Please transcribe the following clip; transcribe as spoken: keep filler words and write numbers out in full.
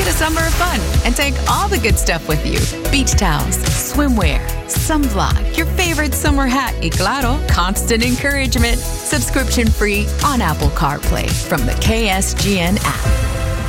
a summer of fun and take all the good stuff with you. Beach towels, swimwear, sunblock, your favorite summer hat, y claro, constant encouragement. Subscription free on Apple CarPlay from the K S G N app.